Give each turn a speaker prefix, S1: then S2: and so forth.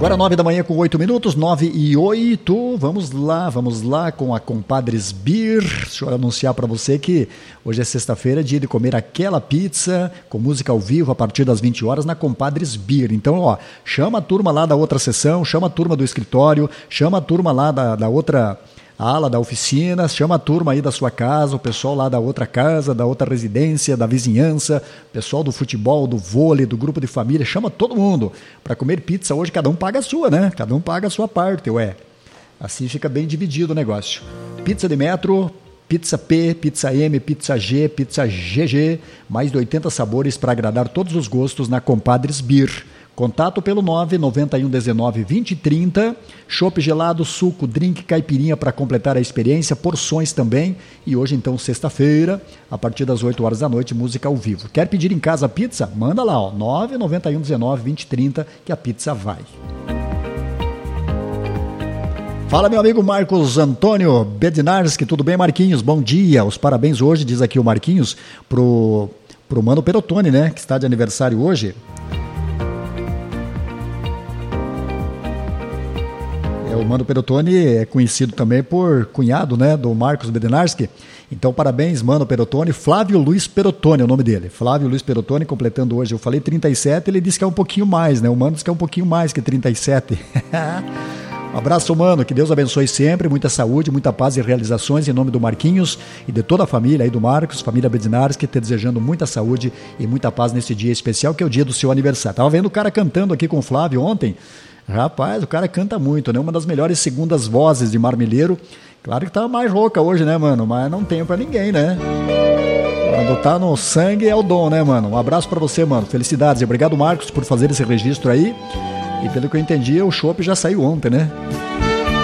S1: Agora 9 da manhã com 8 minutos, 9 e 8, vamos lá com a Compadres Beer. Deixa eu anunciar para você que hoje é sexta-feira, dia de comer aquela pizza com música ao vivo a partir das 20 horas na Compadres Beer. Então, ó, chama a turma lá da outra sessão, chama a turma do escritório, chama a turma lá da outra ala da oficina, chama a turma aí da sua casa, o pessoal lá da outra casa, da outra residência, da vizinhança, pessoal do futebol, do vôlei, do grupo de família, chama todo mundo para comer pizza. Hoje cada um paga a sua, né? Cada um paga a sua parte, ué. Assim fica bem dividido o negócio. Pizza de metro, pizza P, pizza M, pizza G, pizza GG, mais de 80 sabores para agradar todos os gostos na Compadres Beer. Contato pelo 991192030, chopp gelado, suco, drink, caipirinha para completar a experiência, porções também. E hoje então, sexta-feira, a partir das 8 horas da noite, música ao vivo. Quer pedir em casa a pizza? Manda lá, ó, 991192030 que a pizza vai. Fala, meu amigo Marcos Antônio Bednarski, tudo bem, Marquinhos? Bom dia, os parabéns hoje, diz aqui o Marquinhos, pro Mano Perotone, né, que está de aniversário hoje. O Mano Perotone é conhecido também por cunhado, né, do Marcos Bednarski. Então, parabéns, Mano Perotone. Flávio Luiz Perotone é o nome dele. Flávio Luiz Perotone, completando hoje, eu falei 37, ele disse que é um pouquinho mais, né? O Mano disse que é um pouquinho mais que 37. Um abraço, Mano, que Deus abençoe sempre, muita saúde, muita paz e realizações em nome do Marquinhos e de toda a família aí do Marcos, família Bednarski, te desejando muita saúde e muita paz nesse dia especial, que é o dia do seu aniversário. Tava vendo o cara cantando aqui com o Flávio ontem. Rapaz, o cara canta muito, né? Uma das melhores segundas vozes de Marmilheiro. Claro que tá mais rouca hoje, né, mano? Mas não tem pra ninguém, né? Quando tá no sangue é o dom, né, mano? Um abraço pra você, mano. Felicidades. E obrigado, Marcos, por fazer esse registro aí. E pelo que eu entendi, o chopp já saiu ontem, né?